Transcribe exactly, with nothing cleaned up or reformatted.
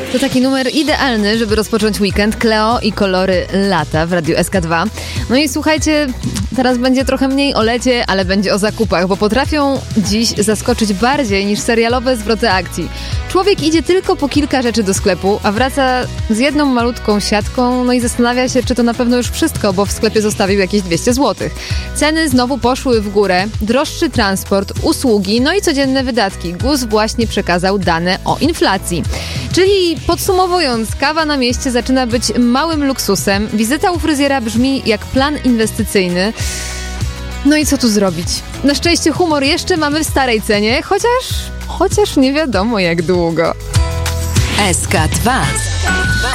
To taki numer idealny, żeby rozpocząć weekend. Cleo i kolory lata w Radiu S K dwa. No i słuchajcie, teraz będzie trochę mniej o lecie, ale będzie o zakupach, bo potrafią dziś zaskoczyć bardziej niż serialowe zwroty akcji. Człowiek idzie tylko po kilka rzeczy do sklepu, a wraca z jedną malutką siatką, no i zastanawia się, czy to na pewno już wszystko, bo w sklepie zostawił jakieś dwieście złotych. Ceny znowu poszły w górę, droższy transport, usługi, no i codzienne wydatki. G U S właśnie przekazał dane o inflacji. Czyli podsumowując, kawa na mieście zaczyna być małym luksusem, wizyta u fryzjera brzmi jak plan inwestycyjny. No i co tu zrobić? Na szczęście humor jeszcze mamy w starej cenie, chociaż, chociaż nie wiadomo jak długo. S K dwa.